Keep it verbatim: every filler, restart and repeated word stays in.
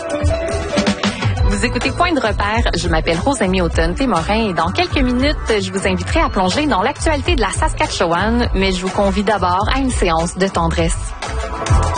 Vous écoutez Point de repère, je m'appelle Rosemie Automne-Témorin et dans quelques minutes, je vous inviterai à plonger dans l'actualité de la Saskatchewan, mais je vous convie d'abord à une séance de tendresse.